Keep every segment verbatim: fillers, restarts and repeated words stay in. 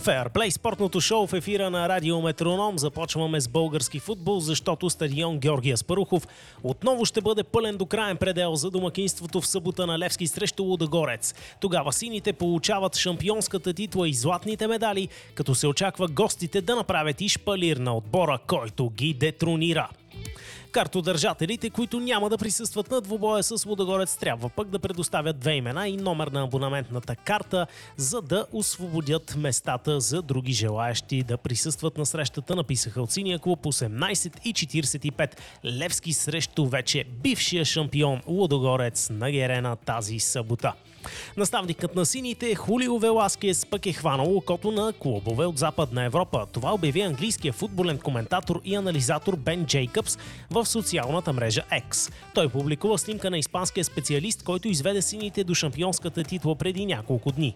Фейърплей, спортното шоу в ефира на Радио Метроном. Започваме с български футбол, защото стадион Георги Аспарухов отново ще бъде пълен до краен предел за домакинството в събота на Левски срещу Лудогорец. Тогава сините получават шампионската титла и златните медали, като се очаква гостите да направят и шпалир на отбора, който ги детронира. Картодържателите, които няма да присъстват на двубоя с Лудогорец, трябва пък да предоставят две имена и номер на абонаментната карта, за да освободят местата за други желаящи да присъстват на срещата, написаха от синия клуб. осемнайсет и четирийсет и пет Левски срещу вече бившия шампион Лудогорец на Герена тази събота. Наставникът на сините Хулио Веласкес пък е хванал окото на клубове от Западна Европа. Това обяви английския футболен коментатор и анализатор Бен Джейкъбс в социалната мрежа X. Той публикува снимка на испанския специалист, който изведе сините до шампионската титла преди няколко дни.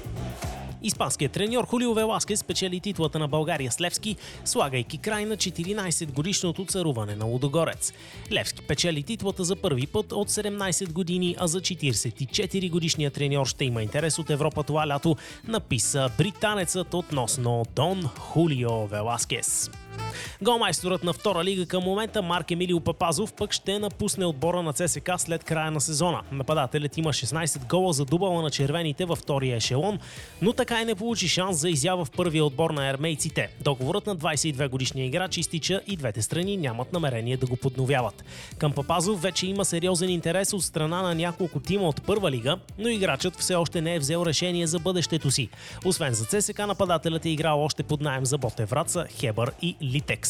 Испанският треньор Хулио Веласкес спечели титлата на България с Левски, слагайки край на четиринайсетгодишното царуване на Лудогорец. Левски печели титлата за първи път от седемнайсет години, а за четирийсет и четири годишният треньор ще има интерес от Европа това лято, написа британецът относно Дон Хулио Веласкес. Голмайсторът на втора лига към момента Марк Емилио Папазов пък ще напусне отбора на ЦСКА след края на сезона. Нападателят има шестнайсет гола за дубъла на червените във втория ешелон, но така и не получи шанс за изява в първия отбор на ермейците. Договорът на двайсет и две годишния играч изтича и двете страни нямат намерение да го подновяват. Към Папазов вече има сериозен интерес от страна на няколко тима от първа лига, но играчът все още не е взел решение за бъдещето си. Освен за ЦСКА, нападателят е играл още под наем за Ботев Враца, Хебър и Литекс.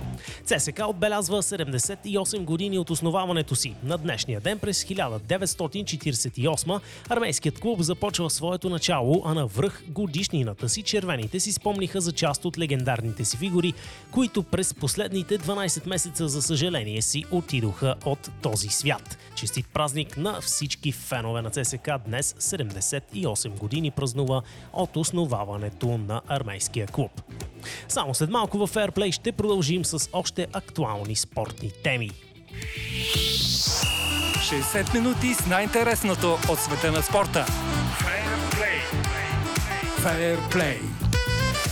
ЦСКА отбелязва седемдесет и осем години от основаването си. На днешния ден през хиляда деветстотин четирийсет и осма армейският клуб започва своето начало, а на връх годишнината си червените си спомниха за част от легендарните си фигури, които през последните дванайсет месеца за съжаление си отидоха от този свят. Честит празник на всички фенове на ЦСКА. Днес седемдесет и осем години празнува от основаването на армейския клуб. Само след малко във Фейърплей ще продължим с още актуални спортни теми. шейсет минути с най-интересното от света на спорта. Фейърплей. Фейърплей.